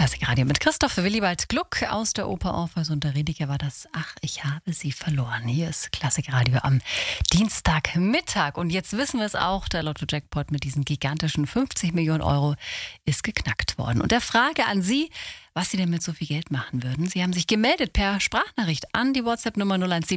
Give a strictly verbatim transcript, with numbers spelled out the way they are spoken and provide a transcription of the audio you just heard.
Klassikradio mit Christoph Willibald Gluck aus der Oper Orpheus und der Riediger war das Ach, ich habe sie verloren. Hier ist Klassikradio am Dienstagmittag. Und jetzt wissen wir es auch, der Lotto-Jackpot mit diesen gigantischen fünfzig Millionen Euro ist geknackt worden. Und der Frage an Sie, was Sie denn mit so viel Geld machen würden. Sie haben sich gemeldet per Sprachnachricht an die WhatsApp-Nummer null eins sieben